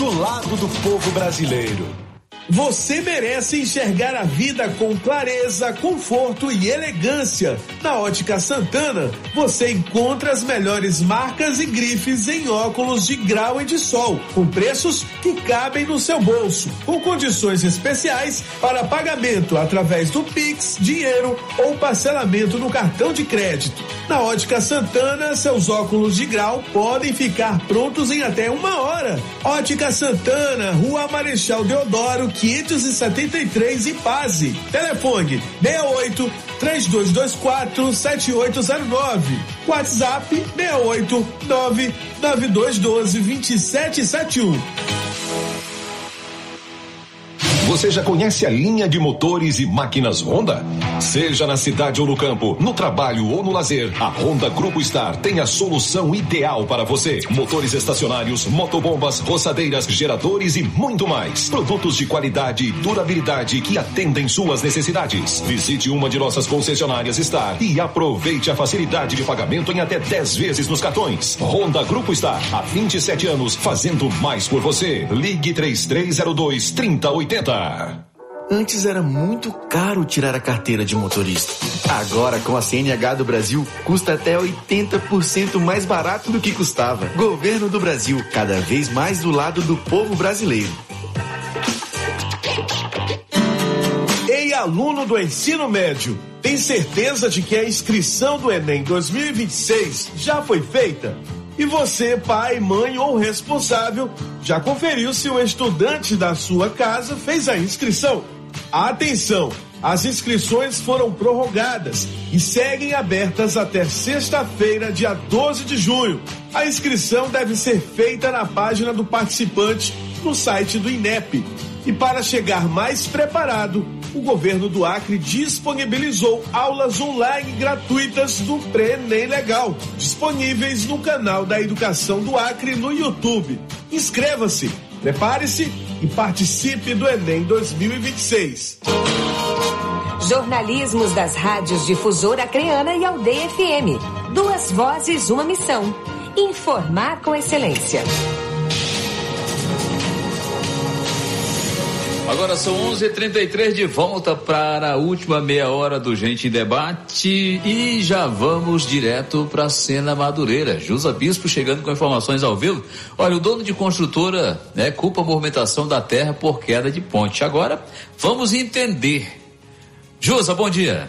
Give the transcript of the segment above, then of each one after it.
do lado do povo brasileiro. Você merece enxergar a vida com clareza, conforto e elegância. Na Ótica Santana, você encontra as melhores marcas e grifes em óculos de grau e de sol, com preços que cabem no seu bolso, com condições especiais para pagamento através do Pix, dinheiro ou parcelamento no cartão de crédito. Na Ótica Santana, seus óculos de grau podem ficar prontos em até 1 hora. Ótica Santana, Rua Marechal Deodoro, 573 em Paz. Telefone 68-3224-7809. WhatsApp 689-9212-2771. Você já conhece a linha de motores e máquinas Honda? Seja na cidade ou no campo, no trabalho ou no lazer, a Honda Grupo Star tem a solução ideal para você. Motores estacionários, motobombas, roçadeiras, geradores e muito mais. Produtos de qualidade e durabilidade que atendem suas necessidades. Visite uma de nossas concessionárias Star e aproveite a facilidade de pagamento em até 10 vezes nos cartões. Honda Grupo Star, há 27 anos, fazendo mais por você. Ligue 3302-3080. Antes era muito caro tirar a carteira de motorista. Agora, com a CNH do Brasil, custa até 80% mais barato do que custava. Governo do Brasil, cada vez mais do lado do povo brasileiro. Ei, aluno do ensino médio, tem certeza de que a inscrição do Enem 2026 já foi feita? E você, pai, mãe ou responsável, já conferiu se o estudante da sua casa fez a inscrição? Atenção! As inscrições foram prorrogadas e seguem abertas até sexta-feira, dia 12 de junho. A inscrição deve ser feita na página do participante no site do INEP. E para chegar mais preparado, o governo do Acre disponibilizou aulas online gratuitas do Pré-ENEM Legal, disponíveis no canal da Educação do Acre no YouTube. Inscreva-se, prepare-se e participe do Enem 2026. Jornalismos das rádios Difusora Acreana e Aldeia FM. 2 vozes, uma missão. Informar com excelência. Agora são 11h33, de volta para a última meia hora do Gente em Debate e já vamos direto para a Sena Madureira. Jusa Bispo chegando com informações ao vivo. Olha, o dono de construtora culpa a movimentação da terra por queda de ponte. Agora vamos entender. Jusa, bom dia.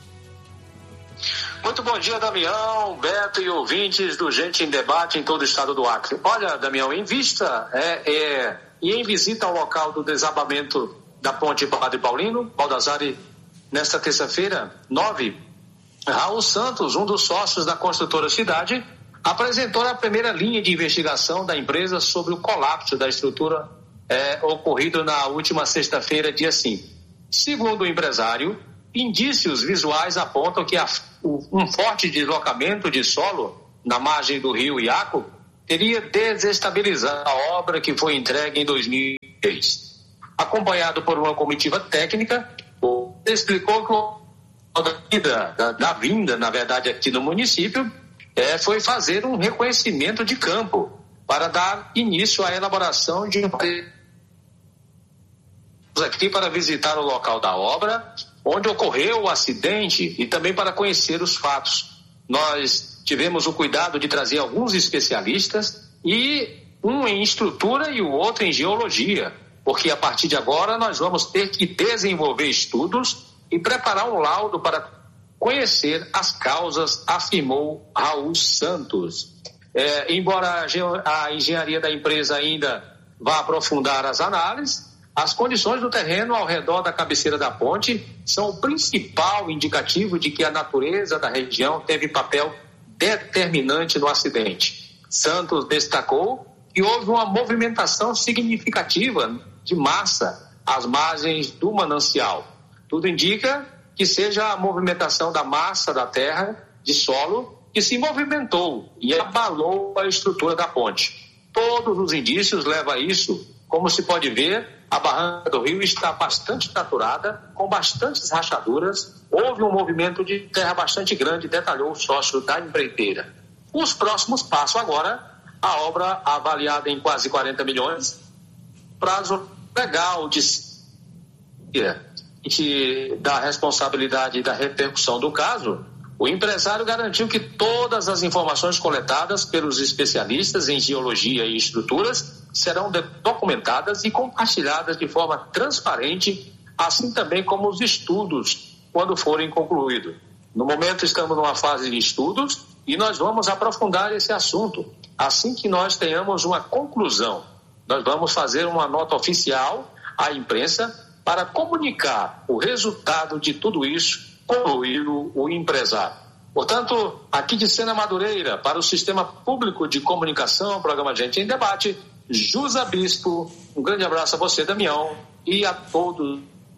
Muito bom dia, Damião, Beto e ouvintes do Gente em Debate em todo o estado do Acre. Olha, Damião, em vista e em visita ao local do desabamento da ponte Padre Paulino, Baldassare, nesta terça-feira, 9, Raul Santos, um dos sócios da construtora Cidade, apresentou a primeira linha de investigação da empresa sobre o colapso da estrutura ocorrido na última sexta-feira, dia 5. Segundo o empresário, indícios visuais apontam que um forte deslocamento de solo na margem do rio Iaco teria desestabilizado a obra que foi entregue em 2003. Acompanhado por uma comitiva técnica, explicou que da vinda, na verdade, aqui no município, foi fazer um reconhecimento de campo para dar início à elaboração de aqui para visitar o local da obra, onde ocorreu o acidente e também para conhecer os fatos. Nós tivemos o cuidado de trazer alguns especialistas, e um em estrutura e o outro em geologia, porque a partir de agora nós vamos ter que desenvolver estudos e preparar um laudo para conhecer as causas, afirmou Raul Santos. Embora a engenharia da empresa ainda vá aprofundar as análises, as condições do terreno ao redor da cabeceira da ponte são o principal indicativo de que a natureza da região teve papel determinante no acidente. Santos destacou que houve uma movimentação significativa de massa às margens do manancial. Tudo indica que seja a movimentação da massa da terra, de solo, que se movimentou e abalou a estrutura da ponte. Todos os indícios levam a isso. Como se pode ver, a barranca do rio está bastante traturada, com bastantes rachaduras. Houve um movimento de terra bastante grande, detalhou o sócio da empreiteira. Os próximos passos agora, a obra avaliada em quase 40 milhões, prazo legal da responsabilidade e da repercussão do caso, o empresário garantiu que todas as informações coletadas pelos especialistas em geologia e estruturas serão documentadas e compartilhadas de forma transparente, assim também como os estudos, quando forem concluídos. No momento estamos numa fase de estudos e nós vamos aprofundar esse assunto. Assim que nós tenhamos uma conclusão, nós vamos fazer uma nota oficial à imprensa para comunicar o resultado de tudo isso, concluído o empresário. Portanto, aqui de Sena Madureira, para o Sistema Público de Comunicação, programa Gente em Debate, Jusa Bispo, um grande abraço a você, Damião, e a todos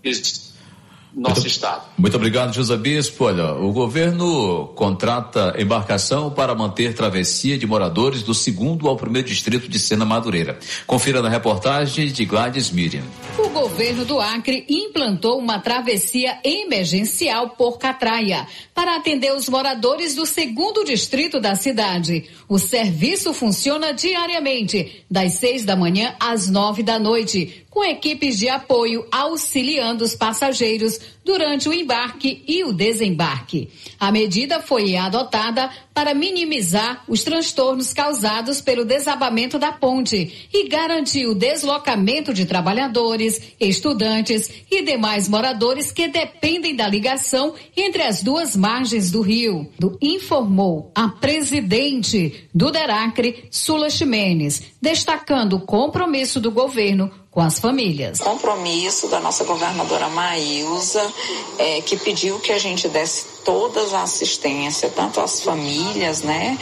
nosso estado. Muito obrigado, Jusa Bispo. Olha, o governo contrata embarcação para manter travessia de moradores do 2º ao 1º distrito de Sena Madureira. Confira na reportagem de Gladys Miriam. O governo do Acre implantou uma travessia emergencial por Catraia para atender os moradores do 2º distrito da cidade. O serviço funciona diariamente, das 6 da manhã às 9 da noite, com equipes de apoio auxiliando os passageiros durante o embarque e o desembarque. A medida foi adotada para minimizar os transtornos causados pelo desabamento da ponte e garantir o deslocamento de trabalhadores, estudantes e demais moradores que dependem da ligação entre as duas margens do rio, informou a presidente do DERACRE, Sula Ximenes, destacando o compromisso do governo com as famílias. Compromisso da nossa governadora Maísa, que pediu que a gente desse toda a assistência, tanto às famílias, né,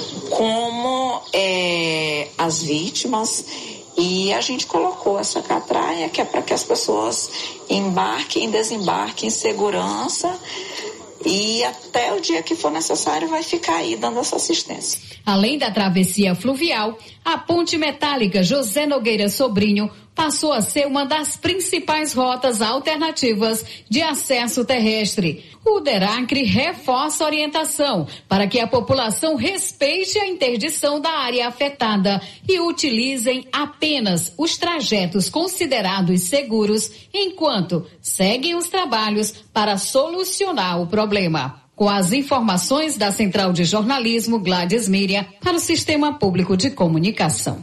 como as vítimas. E a gente colocou essa catraia, que é para que as pessoas embarquem, desembarquem em segurança, e até o dia que for necessário vai ficar aí dando essa assistência. Além da travessia fluvial, a ponte metálica José Nogueira Sobrinho passou a ser uma das principais rotas alternativas de acesso terrestre. O DERACRE reforça a orientação para que a população respeite a interdição da área afetada e utilizem apenas os trajetos considerados seguros, enquanto seguem os trabalhos para solucionar o problema. Com as informações da Central de Jornalismo, Gladys Miriam, para o Sistema Público de Comunicação.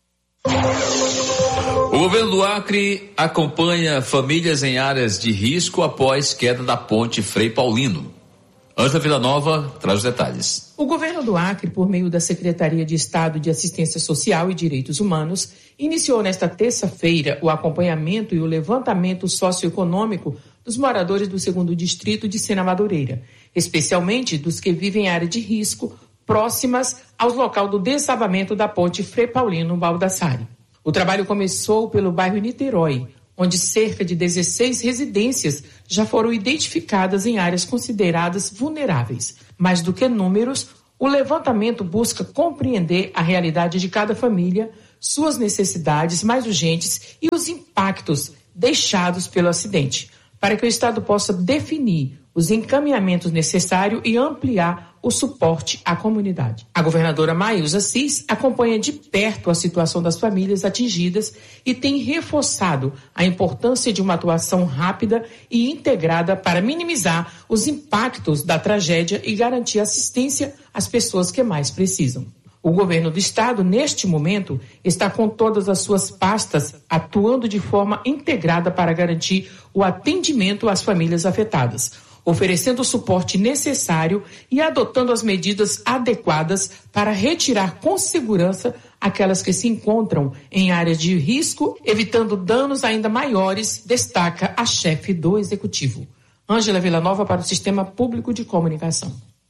O governo do Acre acompanha famílias em áreas de risco após queda da ponte Frei Paulino. Ângela Villanova traz os detalhes. O governo do Acre, por meio da Secretaria de Estado de Assistência Social e Direitos Humanos, iniciou nesta terça-feira o acompanhamento e o levantamento socioeconômico dos moradores do 2º distrito de Sena Madureira, especialmente dos que vivem em área de risco próximas ao local do desabamento da ponte Frei Paulino Baldassari. O trabalho começou pelo bairro Niterói, onde cerca de 16 residências já foram identificadas em áreas consideradas vulneráveis. Mais do que números, o levantamento busca compreender a realidade de cada família, suas necessidades mais urgentes e os impactos deixados pelo acidente, para que o Estado possa definir os encaminhamentos necessários e ampliar o suporte à comunidade. A governadora Maísa Assis acompanha de perto a situação das famílias atingidas e tem reforçado a importância de uma atuação rápida e integrada para minimizar os impactos da tragédia e garantir assistência às pessoas que mais precisam. O governo do estado, neste momento, está com todas as suas pastas atuando de forma integrada para garantir o atendimento às famílias afetadas, oferecendo o suporte necessário e adotando as medidas adequadas para retirar com segurança aquelas que se encontram em áreas de risco, evitando danos ainda maiores, destaca a chefe do Executivo. Ângela Villanova para o Sistema Público de Comunicação.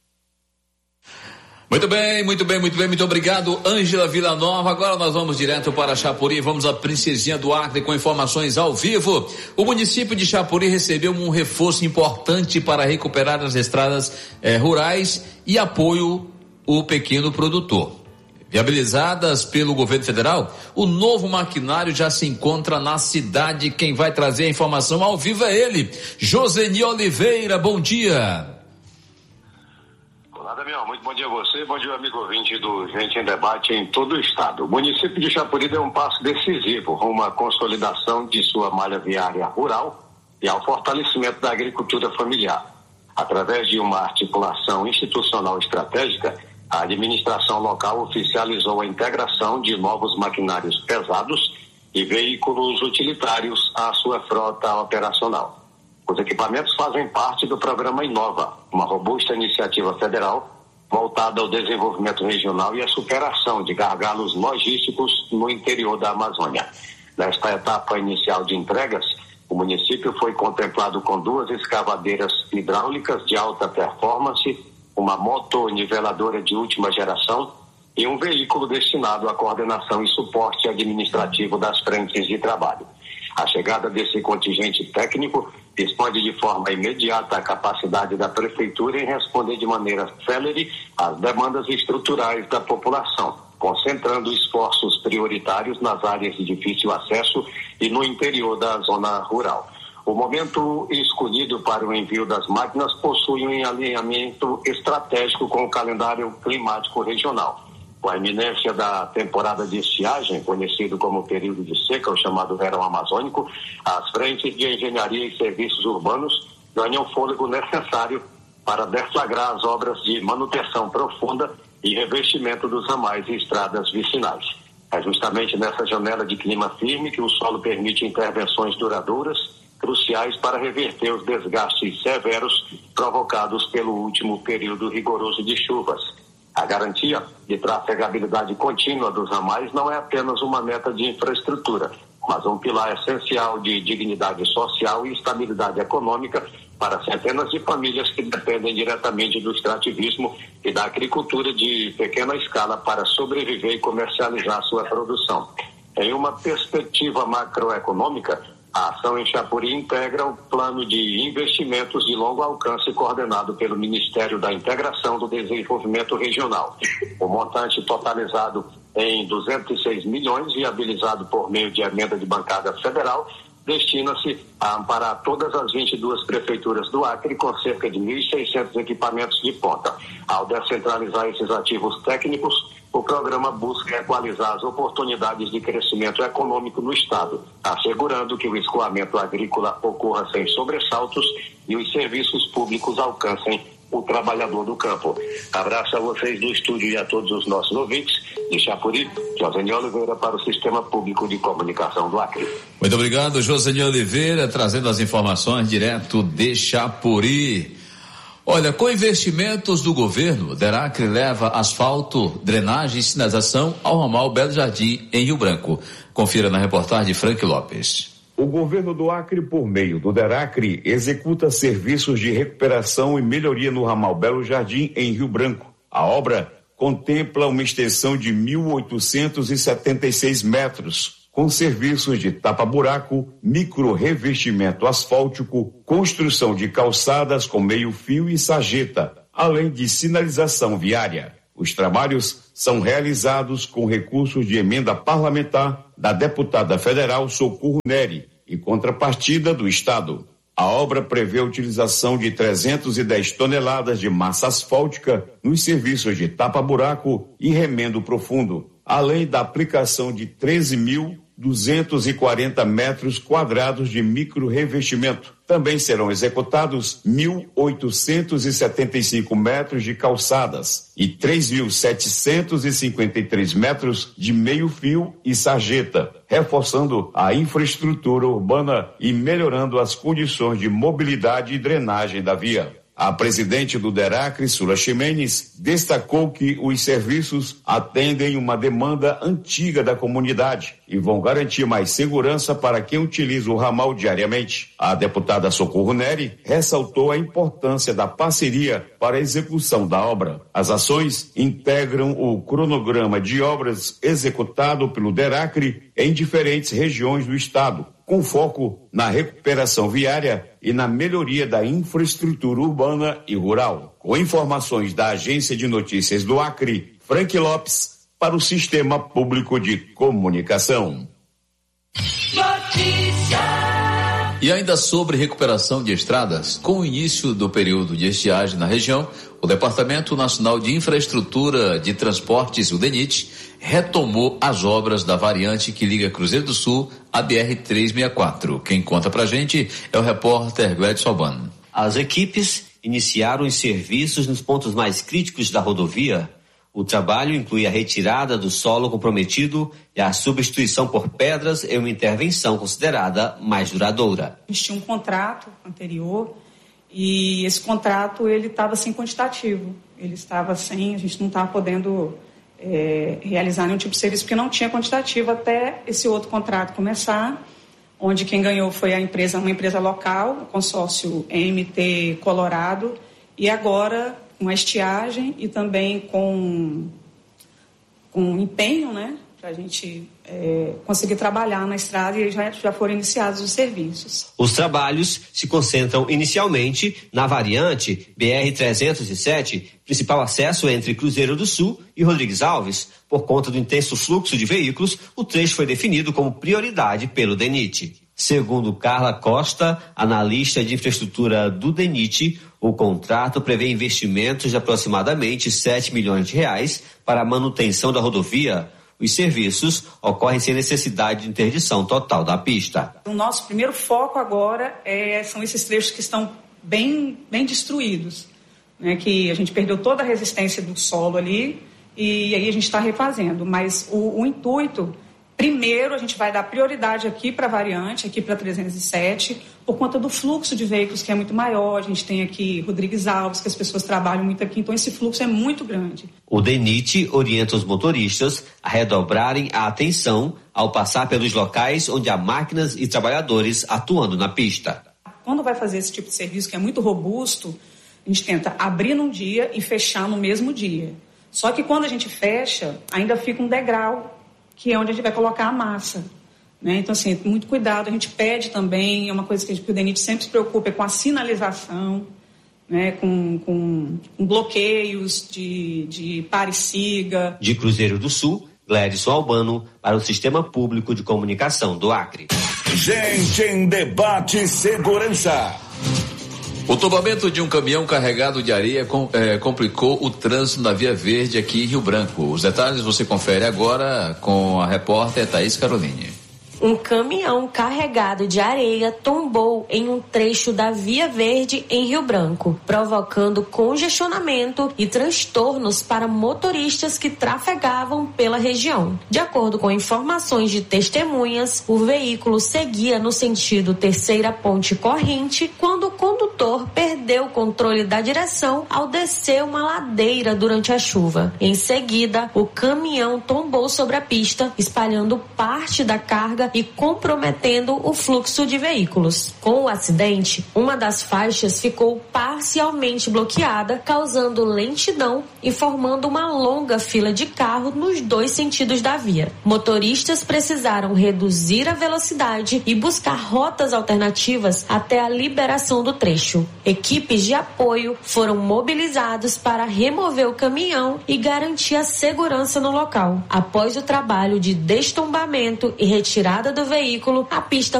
Muito bem, muito obrigado, Ângela Villanova. Agora nós vamos direto para Chapuri, vamos à Princesinha do Acre com informações ao vivo. O município de Chapuri recebeu um reforço importante para recuperar as estradas rurais e apoio ao pequeno produtor. Viabilizadas pelo governo federal, o novo maquinário já se encontra na cidade. Quem vai trazer a informação ao vivo é ele, Joseni Oliveira. Bom dia. Olá, Damião, muito bom dia a você, bom dia amigo ouvinte do Gente em Debate em todo o estado. O município de Chapuri deu um passo decisivo rumo à consolidação de sua malha viária rural e ao fortalecimento da agricultura familiar. Através de uma articulação institucional estratégica, a administração local oficializou a integração de novos maquinários pesados e veículos utilitários à sua frota operacional. Os equipamentos fazem parte do programa Inova, uma robusta iniciativa federal voltada ao desenvolvimento regional e à superação de gargalos logísticos no interior da Amazônia. Nesta etapa inicial de entregas, o município foi contemplado com 2 escavadeiras hidráulicas de alta performance, uma motoniveladora de última geração e um veículo destinado à coordenação e suporte administrativo das frentes de trabalho. A chegada desse contingente técnico expande de forma imediata a capacidade da Prefeitura em responder de maneira célere às demandas estruturais da população, concentrando esforços prioritários nas áreas de difícil acesso e no interior da zona rural. O momento escolhido para o envio das máquinas possui um alinhamento estratégico com o calendário climático regional. Com a iminência da temporada de estiagem, conhecido como período de seca, o chamado verão amazônico, as frentes de engenharia e serviços urbanos ganham fôlego necessário para deflagrar as obras de manutenção profunda e revestimento dos ramais e estradas vicinais. É justamente nessa janela de clima firme que o solo permite intervenções duradouras, cruciais para reverter os desgastes severos provocados pelo último período rigoroso de chuvas. A garantia de trafegabilidade contínua dos ramais não é apenas uma meta de infraestrutura, mas um pilar essencial de dignidade social e estabilidade econômica para centenas de famílias que dependem diretamente do extrativismo e da agricultura de pequena escala para sobreviver e comercializar sua produção. Em uma perspectiva macroeconômica, a ação em Chapuri integra o plano de investimentos de longo alcance coordenado pelo Ministério da Integração do Desenvolvimento Regional. O montante totalizado em 206 milhões, viabilizado por meio de emenda de bancada federal, destina-se a amparar todas as 22 prefeituras do Acre com cerca de 1.600 equipamentos de ponta. Ao descentralizar esses ativos técnicos, o programa busca equalizar as oportunidades de crescimento econômico no Estado, assegurando que o escoamento agrícola ocorra sem sobressaltos e os serviços públicos alcancem o trabalhador do campo. Abraço a vocês do estúdio e a todos os nossos ouvintes. De Chapuri, José Oliveira para o Sistema Público de Comunicação do Acre. Muito obrigado, José Oliveira, trazendo as informações direto de Chapuri. Olha, com investimentos do governo, Deracre leva asfalto, drenagem e sinalização ao ramal Belo Jardim, em Rio Branco. Confira na reportagem de Frank Lopes. O governo do Acre, por meio do Deracre, executa serviços de recuperação e melhoria no ramal Belo Jardim, em Rio Branco. A obra contempla uma extensão de 1.876 metros, com serviços de tapa-buraco, micro-revestimento asfáltico, construção de calçadas com meio-fio e sarjeta, além de sinalização viária. Os trabalhos são realizados com recursos de emenda parlamentar da deputada federal Socorro Neri e contrapartida do Estado. A obra prevê a utilização de 310 toneladas de massa asfáltica nos serviços de tapa-buraco e remendo profundo, além da aplicação de 13.240 metros quadrados de micro-revestimento. Também serão executados 1.875 metros de calçadas e 3.753 metros de meio-fio e sarjeta, reforçando a infraestrutura urbana e melhorando as condições de mobilidade e drenagem da via. A presidente do Deracre, Sula Ximenes, destacou que os serviços atendem uma demanda antiga da comunidade e vão garantir mais segurança para quem utiliza o ramal diariamente. A deputada Socorro Neri ressaltou a importância da parceria para a execução da obra. As ações integram o cronograma de obras executado pelo Deracre em diferentes regiões do estado, com foco na recuperação viária e na melhoria da infraestrutura urbana e rural. Com informações da Agência de Notícias do Acre, Frank Lopes, para o Sistema Público de Comunicação. Notícia. E ainda sobre recuperação de estradas, com o início do período de estiagem na região, o Departamento Nacional de Infraestrutura de Transportes, o DENIT, retomou as obras da variante que liga Cruzeiro do Sul à BR-364. Quem conta pra gente é o repórter Gledson Albano. As equipes iniciaram os serviços nos pontos mais críticos da rodovia. O trabalho inclui a retirada do solo comprometido e a substituição por pedras em uma intervenção considerada mais duradoura. A gente tinha um contrato anterior e esse contrato ele estava sem quantitativo. Ele estava sem, a gente não estava podendo realizar nenhum tipo de serviço porque não tinha quantitativo até esse outro contrato começar, onde quem ganhou foi uma empresa local, o consórcio MT Colorado, e agora com a estiagem e também com empenho, né, para a gente conseguir trabalhar na estrada, e já foram iniciados os serviços. Os trabalhos se concentram inicialmente na variante BR-307, principal acesso entre Cruzeiro do Sul e Rodrigues Alves. Por conta do intenso fluxo de veículos, o trecho foi definido como prioridade pelo DENIT. Segundo Carla Costa, analista de infraestrutura do DENIT, o contrato prevê investimentos de aproximadamente R$7 milhões para a manutenção da rodovia. Os serviços ocorrem sem necessidade de interdição total da pista. O nosso primeiro foco agora são esses trechos que estão bem destruídos, né, que a gente perdeu toda a resistência do solo ali e aí a gente está refazendo. Mas o intuito, primeiro a gente vai dar prioridade aqui para a variante, aqui para a 307, por conta do fluxo de veículos que é muito maior. A gente tem aqui Rodrigues Alves, que as pessoas trabalham muito aqui, então esse fluxo é muito grande. O DENIT orienta os motoristas a redobrarem a atenção ao passar pelos locais onde há máquinas e trabalhadores atuando na pista. Quando vai fazer esse tipo de serviço, que é muito robusto, a gente tenta abrir num dia e fechar no mesmo dia. Só que quando a gente fecha, ainda fica um degrau, que é onde a gente vai colocar a massa, né? Então, assim, muito cuidado. A gente pede também, é uma coisa que o DENIT sempre se preocupa, com a sinalização, né? Com bloqueios de pare e siga. De Cruzeiro do Sul, Gledson Albano, para o Sistema Público de Comunicação do Acre. Gente em Debate Segurança. O tombamento de um caminhão carregado de areia complicou o trânsito na Via Verde aqui em Rio Branco. Os detalhes você confere agora com a repórter Thaís Caroline. Um caminhão carregado de areia tombou em um trecho da Via Verde em Rio Branco, provocando congestionamento e transtornos para motoristas que trafegavam pela região. De acordo com informações de testemunhas, o veículo seguia no sentido Terceira Ponte Corrente quando o condutor perdeu o controle da direção ao descer uma ladeira durante a chuva. Em seguida, o caminhão tombou sobre a pista, espalhando parte da carga e comprometendo o fluxo de veículos. Com o acidente, uma das faixas ficou parcialmente bloqueada, causando lentidão e formando uma longa fila de carro nos dois sentidos da via. Motoristas precisaram reduzir a velocidade e buscar rotas alternativas até a liberação do trecho. Equipes de apoio foram mobilizados para remover o caminhão e garantir a segurança no local. Após o trabalho de destombamento e retirada do veículo, a pista